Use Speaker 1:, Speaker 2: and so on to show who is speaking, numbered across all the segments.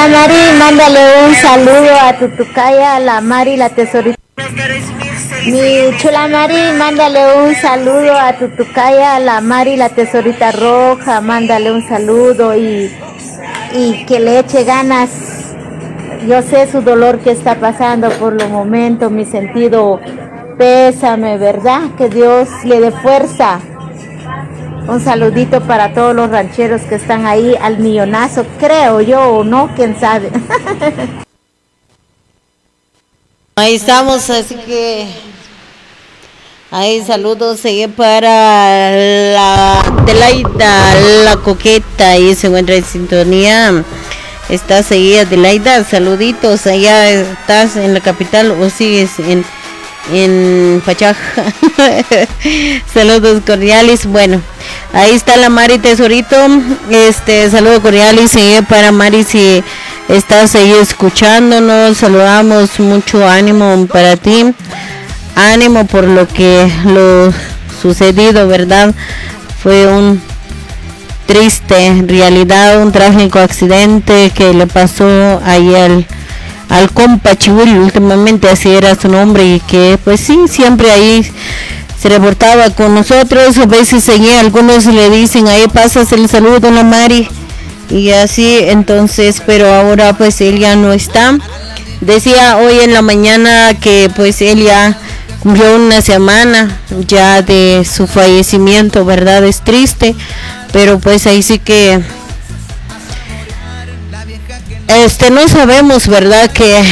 Speaker 1: Chula Mari, mándale un saludo a tu tucaya, la Mari, la tesorita. Mi Chula Mari, mándale un saludo a tu tucaya, la Mari, la tesorita roja, mándale un saludo y que le eche ganas. Yo sé su dolor que está pasando por los momentos, mi sentido pésame, ¿verdad? Que Dios le dé fuerza. Un saludito para todos los rancheros que están ahí al millonazo, creo yo, o no, quién sabe.
Speaker 2: Ahí estamos, así que ahí saludos para la Adelaida, la coqueta, y se encuentra en sintonía. Estás ahí, Adelaida, saluditos, allá estás en la capital o sigues en Pachaj. Saludos cordiales. Bueno, ahí está la Mari Tesorito, saludo cordiales para Mari, si estás ahí escuchándonos, saludamos, mucho ánimo para ti, ánimo por lo sucedido, ¿verdad? Fue un triste realidad, un trágico accidente que le pasó ahí al compa Chihuil, últimamente así era su nombre, y que pues sí, siempre ahí se reportaba con nosotros, a veces seguía, algunos le dicen, ahí pasas el saludo a la Mari, y así, entonces, pero ahora pues él ya no está. Decía hoy en la mañana que pues él ya cumplió una semana ya de su fallecimiento, ¿verdad? Es triste, pero pues ahí sí que no sabemos, ¿verdad? Que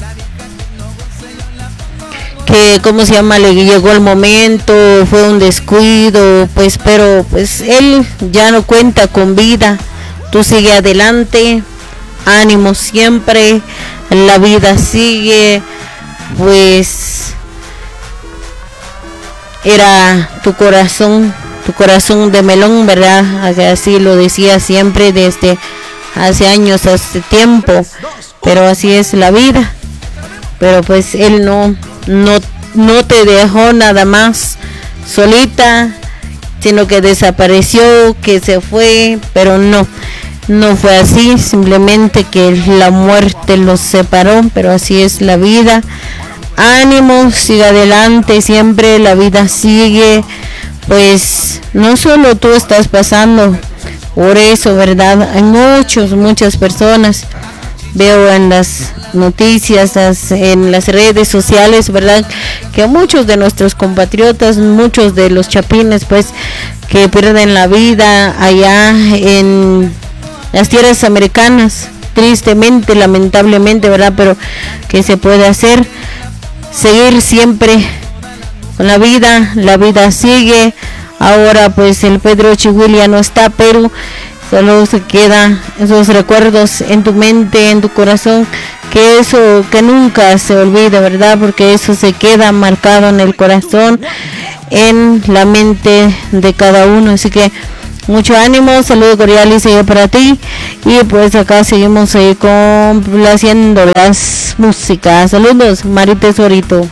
Speaker 2: cómo se llama, le llegó el momento, fue un descuido, pues, pero pues él ya no cuenta con vida. Tú sigue adelante, ánimo siempre, la vida sigue, pues era tu corazón de melón, ¿verdad? Así lo decía siempre desde hace años, hace tiempo, pero así es la vida. Pero pues él no te dejó nada más solita, sino que desapareció, que se fue, pero no fue así, simplemente que la muerte los separó, pero así es la vida. Ánimo, siga adelante, siempre la vida sigue, pues no solo tú estás pasando por eso, ¿verdad? Hay muchas personas, veo en las noticias, en las redes sociales, ¿verdad? Que muchos de nuestros compatriotas, muchos de los chapines, pues, que pierden la vida allá en las tierras americanas, tristemente, lamentablemente, ¿verdad? Pero ¿qué se puede hacer? Seguir siempre con la vida sigue. Ahora pues el Pedro Chihuil ya no está, pero solo se queda esos recuerdos en tu mente, en tu corazón, que eso que nunca se olvida, ¿verdad? Porque eso se queda marcado en el corazón, en la mente de cada uno. Así que mucho ánimo, saludos cordiales para ti, y pues acá seguimos ahí haciendo las músicas. Saludos, Mari Tesorito.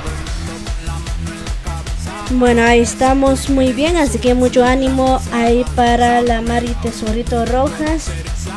Speaker 3: Bueno, ahí estamos muy bien, así que mucho ánimo ahí para la Mari Tesorito Rojas.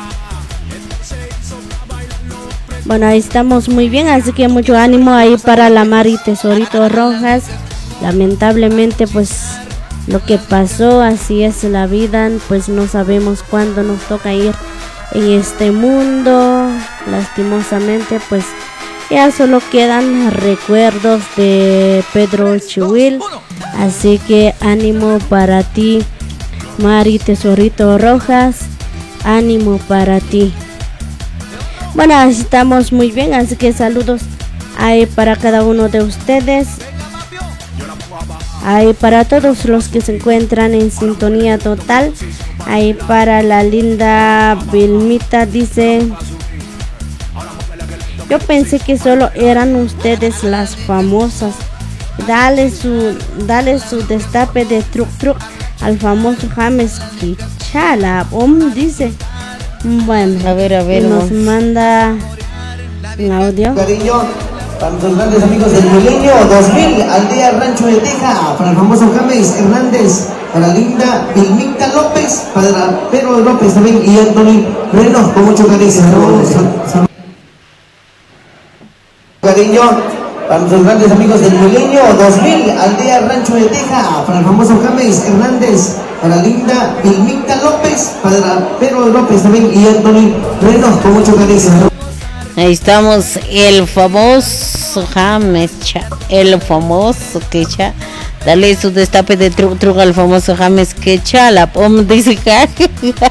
Speaker 3: Bueno, ahí estamos muy bien, así que mucho ánimo ahí para la Mari Tesorito Rojas. Lamentablemente pues lo que pasó, así es la vida, pues no sabemos cuándo nos toca ir en este mundo. Lastimosamente pues ya solo quedan recuerdos de Pedro Chihuil, así que ánimo para ti, Mari Tesorito Rojas, ánimo para ti. Bueno, estamos muy bien, así que saludos ahí para cada uno de ustedes, ahí para todos los que se encuentran en sintonía total, ahí para la linda Vilmita, dice: yo pensé que solo eran ustedes las famosas. Dale su destape de truc al famoso James Quichala, dice. Bueno,
Speaker 2: a ver,
Speaker 3: nos manda un audio.
Speaker 4: Cariño, Para los grandes amigos del Milenio 2000, Aldea Rancho de Teja, para el famoso James Hernández, para Linda Vilmita López, para Pedro López también y Anthony Reno, con mucho cariño. Cariño, para nuestros grandes amigos del Milenio 2000, Aldea Rancho de Teja, para el famoso James Hernández, para Linda Vilmita López, para Pedro López también y Anthony Reno, con mucho cariño.
Speaker 2: Ahí estamos, el famoso James, el famoso Quecha. Dale su destape de truc al famoso James Quecha, la POM dice que.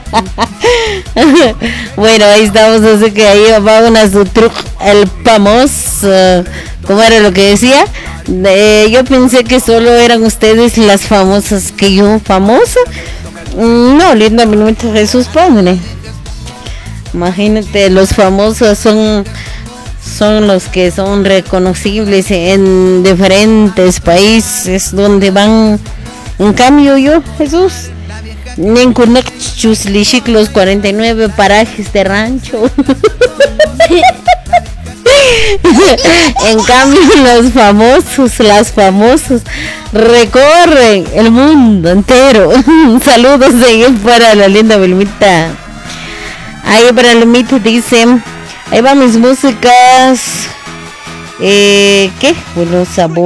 Speaker 2: Bueno, ahí estamos, así que ahí va una su truc, el famoso. ¿Cómo era lo que decía? Yo pensé que solo eran ustedes las famosas, que yo famosa. No, linda minuto Jesús Padre. Imagínate, los famosos son los que son reconocibles en diferentes países donde van. En cambio yo, Jesús, en Cunachus, los 49 parajes de rancho. En cambio las famosos recorren el mundo entero. Saludos de ahí para la linda Vilmita. Ahí para el mito dice, ahí van mis músicas. ¿Qué? Huelo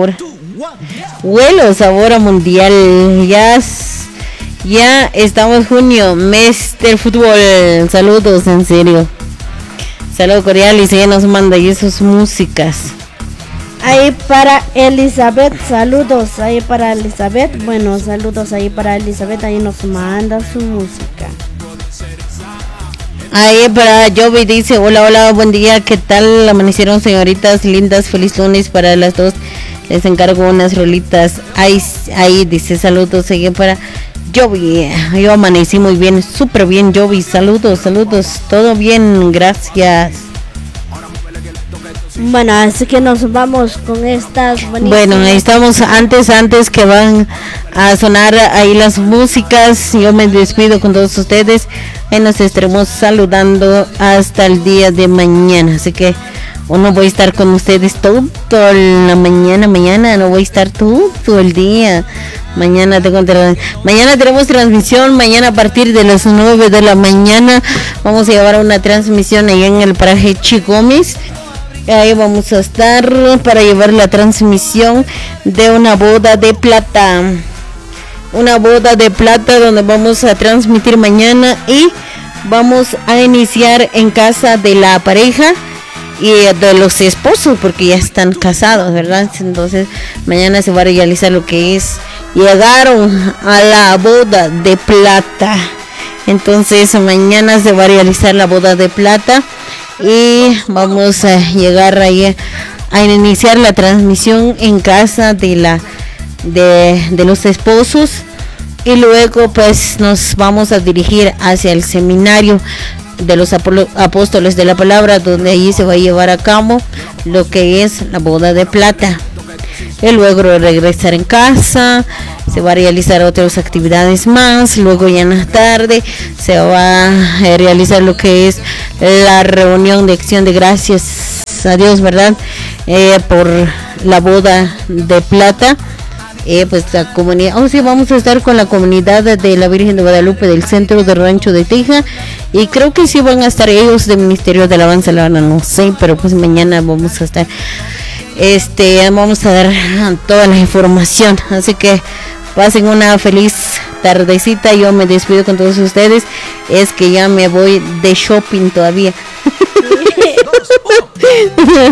Speaker 2: sabor a mundial. Ya estamos junio, mes del fútbol. Saludos, en serio. Saludos cordial y se nos manda y sus músicas.
Speaker 3: Ahí para Elizabeth, saludos ahí para Elizabeth. Bueno, saludos ahí para Elizabeth, ahí nos manda su música.
Speaker 2: Ahí para Jovi dice, hola, buen día, ¿qué tal amanecieron señoritas lindas? Feliz lunes para las dos, les encargo unas rolitas. Ahí dice, saludos, ahí para Jovi, yo amanecí muy bien, súper bien Jovi, saludos, todo bien, gracias.
Speaker 3: Bueno, así que nos vamos con estas buenísimas.
Speaker 2: Bueno, ahí estamos, antes que van a sonar ahí las músicas, yo me despido con todos ustedes, ahí nos estaremos saludando hasta el día de mañana, así que no voy a estar con ustedes toda la mañana no voy a estar todo el día. Mañana tenemos transmisión, mañana a partir de las 9 de la mañana vamos a llevar una transmisión allá en el paraje Chigómez. Ahí vamos a estar para llevar la transmisión de una boda de plata. Una boda de plata donde vamos a transmitir mañana y vamos a iniciar en casa de la pareja y de los esposos porque ya están casados, ¿verdad? Entonces mañana se va a realizar lo que es llegaron a la boda de plata. Entonces mañana se va a realizar la boda de plata y vamos a llegar ahí a iniciar la transmisión en casa de los esposos y luego pues nos vamos a dirigir hacia el seminario de los apóstoles de la palabra, donde allí se va a llevar a cabo lo que es la boda de plata. Y luego regresar en casa, se va a realizar otras actividades más, luego ya en la tarde se va a realizar lo que es la reunión de acción de gracias a Dios, ¿verdad? Por la boda de plata. Pues la comunidad, sí, vamos a estar con la comunidad de la Virgen de Guadalupe del centro de Rancho de Teja y creo que sí van a estar ellos del Ministerio de Alabanza, la verdad no sé, pero pues mañana vamos a estar, vamos a dar toda la información, así que pasen una feliz tardecita. Yo me despido con todos ustedes, es que ya me voy de shopping todavía.